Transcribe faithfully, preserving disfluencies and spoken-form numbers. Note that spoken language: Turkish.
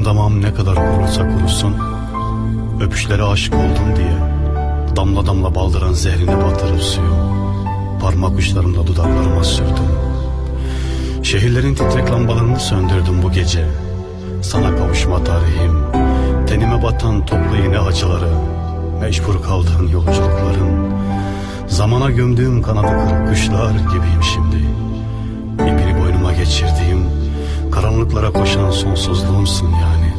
damağım ne kadar kurursa kurusun, öpüşlere aşık oldum diye damla damla baldıran zehrini batırıp suyu parmak uçlarımla dudaklarıma sürdüm. Şehirlerin titrek lambalarını söndürdüm bu gece. Sana kavuşma tarihim, tenime batan toplu iğne acıları, mecbur kaldığın yolculukların, zamana gömdüğüm kanadı kırık kuşlar gibiyim şimdi. İpini boynuma geçirdiğim, karanlıklara koşan sonsuzluğumsun yani.